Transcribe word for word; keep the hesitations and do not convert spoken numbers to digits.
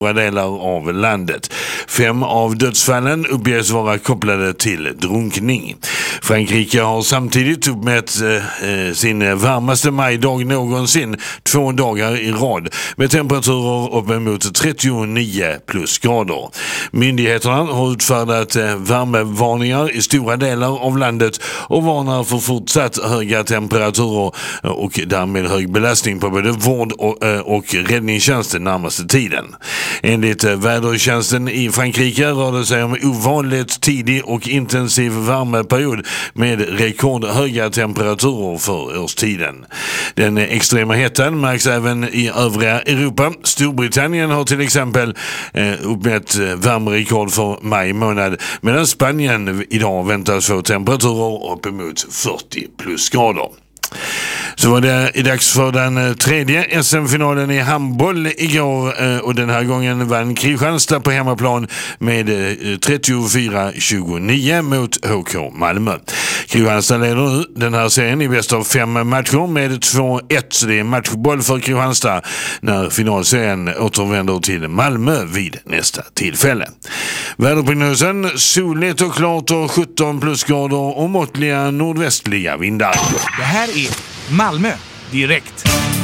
delar av landet. Fem av dödsfallen uppges vara kopplade till drunkning. Frankrike har samtidigt uppmätt eh, sin varmaste majdag någonsin två dagar i rad med temperaturer uppemot trettionio plusgrader. Myndigheterna har utfärdat eh, värmevarningar i stora delar av landet och varnar för fortsatt höga temperaturer och därmed hög belastning på både vård och, eh, och räddningstjänst den närmaste tiden. Enligt vädertjänsten i Frankrike rör det sig om ovanligt tidig och intensiv värmeperiod med rekordhöga temperaturer för årstiden. Den extrema hettan märks även i övriga Europa. Storbritannien har till exempel eh, uppmätt värmerekord för maj månad, medan Spanien idag väntas få temperaturer uppemot fyrtio plusgrader. Så var det i dags för den tredje S M-finalen i handboll igår och den här gången vann Kristianstad på hemmaplan med trettiofyra tjugonio mot H K Malmö. Kristianstad leder nu den här serien i bäst av fem matcher med två ett, så det är matchboll för Kristianstad när finalserien återvänder till Malmö vid nästa tillfälle. Väderprognosen: soligt och klart och sjutton plusgrader och måttliga nordvästliga vindar. Det här är Malmö direkt.